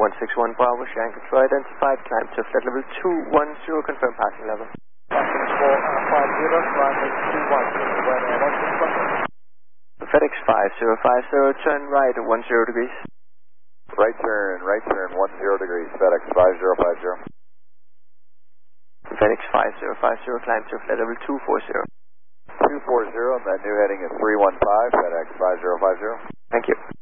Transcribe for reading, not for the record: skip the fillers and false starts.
161 Bravo, Shanghai control identified, climb to flight level 210, confirm passing level. 50, FedEx 5050, turn right at 10 degrees. right turn, 10 degrees, FedEx 5050. FedEx 5050, climb to flight level 240. 240, and that new heading is 315, FedEx 5050. Thank you.